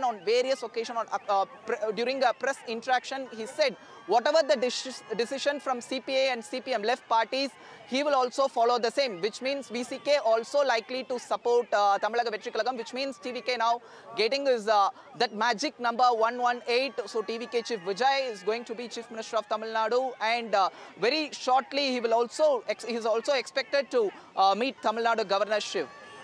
on various occasions during a press interaction, he said whatever the decision from CPA and CPM left parties, he will also follow the same, which means VCK also likely to support Tamizhaga Vetri Kalagam, which means TVK now getting his that magic number 118. So TVK Chief Vijay is going to be Chief Minister of Tamil Nadu, and very shortly he is also expected to meet Tamil Nadu Governor Shiv.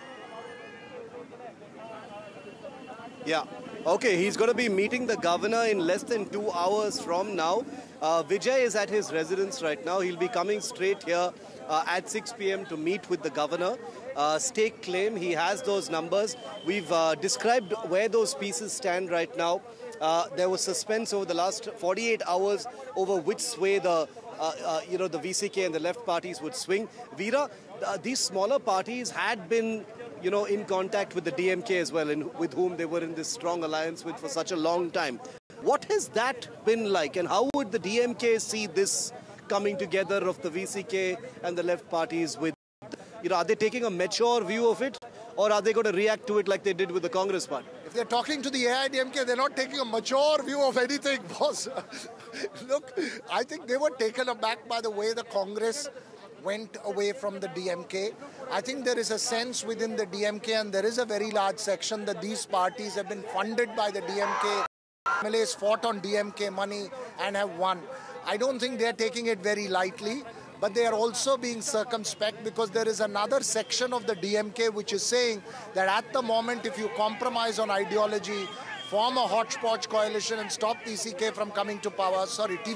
Yeah. Okay, he's going to be meeting the governor in less than 2 hours from now. Vijay is at his residence right now. He'll be coming straight here at 6 p.m. to meet with the governor. Stake claim, he has those numbers. We've described where those pieces stand right now. There was suspense over the last 48 hours over which way the the VCK and the left parties would swing. Veera, these smaller parties had been in contact with the DMK as well, and with whom they were in this strong alliance with for such a long time. What has that been like, and how would the DMK see this coming together of the VCK and the left parties with, are they taking a mature view of it, or are they going to react to it like they did with the Congress party? If they're talking to the AIDMK, they're not taking a mature view of anything, boss. Look, I think they were taken aback by the way the Congress went away from the DMK. I think there is a sense within the DMK, and there is a very large section, that these parties have been funded by the DMK. MLAs fought on DMK money and have won. I don't think they're taking it very lightly, but they are also being circumspect, because there is another section of the DMK which is saying that at the moment, if you compromise on ideology, form a hodgepodge coalition and stop TVK from coming to power,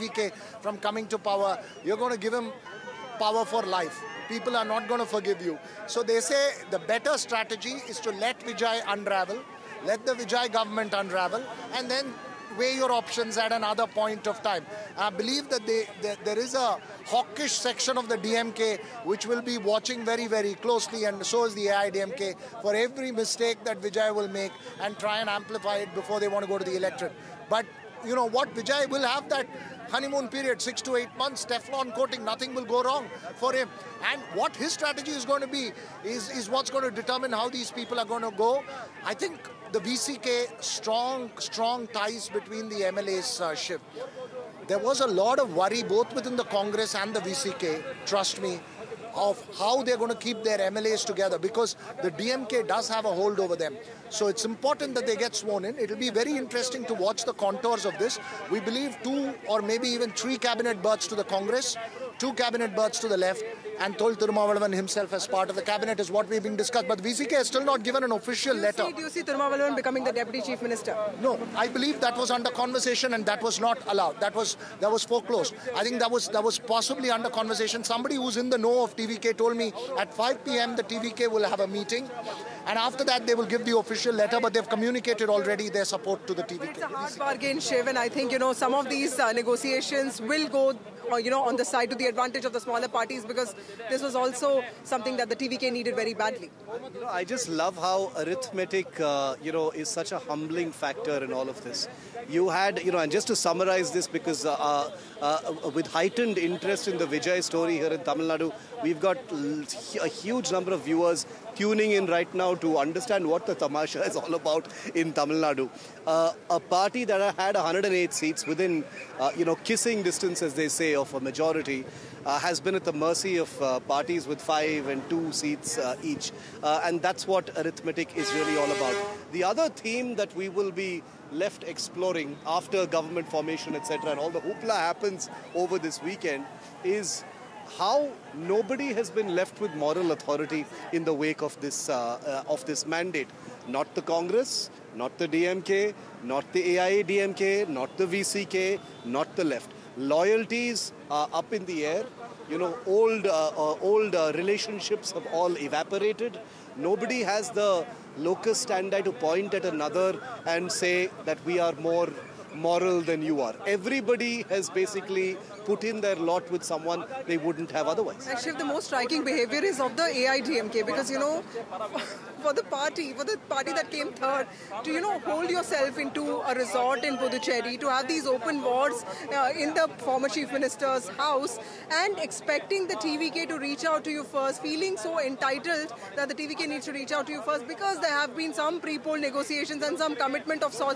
you're going to give him power for life. People are not going to forgive you. So they say the better strategy is to let Vijay unravel, let the Vijay government unravel, and then weigh your options at another point of time. I believe that there is a hawkish section of the DMK which will be watching very, very closely, and so is the AIDMK, for every mistake that Vijay will make and try and amplify it before they want to go to the electorate. But you know what, Vijay will have that honeymoon period, 6 to 8 months, Teflon coating, nothing will go wrong for him. And what his strategy is going to be is what's going to determine how these people are going to go. I think the VCK, strong ties between the MLAs, Shiv. There was a lot of worry both within the Congress and the VCK, trust me, of how they're going to keep their MLAs together, because the DMK does have a hold over them. So it's important that they get sworn in. It'll be very interesting to watch the contours of this. We believe 2 or maybe even 3 cabinet berths to the Congress, 2 cabinet berths to the left, and Thol Thirumavalavan himself as part of the cabinet is what we've been discussed. But VCK has still not given an official letter. Do you see Thirumavalavan becoming the Deputy Chief Minister? No, I believe that was under conversation and that was not allowed. That was foreclosed. I think that was possibly under conversation. Somebody who's in the know of TVK told me at 5 p.m. the TVK will have a meeting, and after that they will give the official letter, but they've communicated already their support to the TVK. It's a hard bargain, Shiv, and I think some of these negotiations will go on the side to the advantage of the smaller parties, because this was also something that the TVK needed very badly. I just love how arithmetic, is such a humbling factor in all of this. You had, and just to summarize this, because with heightened interest in the Vijay story here in Tamil Nadu, we've got a huge number of viewers tuning in right now to understand what the tamasha is all about in Tamil Nadu. A party that had 108 seats within, kissing distance, as they say, of a majority, has been at the mercy of parties with 5 and 2 seats each. And that's what arithmetic is really all about. The other theme that we will be left exploring after government formation, etc., and all the hoopla happens over this weekend, is how nobody has been left with moral authority in the wake of this mandate. Not the Congress, not the DMK, not the AIADMK, not the VCK, not the left. Loyalties are up in the air. Old relationships have all evaporated. Nobody has the locus standi to point at another and say that we are more moral than you are. Everybody has basically put in their lot with someone they wouldn't have otherwise. Actually, the most striking behavior is of the AIDMK, because, for the party that came third, to, hold yourself into a resort in Puducherry, to have these open wards in the former Chief Minister's house, and expecting the TVK to reach out to you first, feeling so entitled that the TVK needs to reach out to you first, because there have been some pre-poll negotiations and some commitment of sorts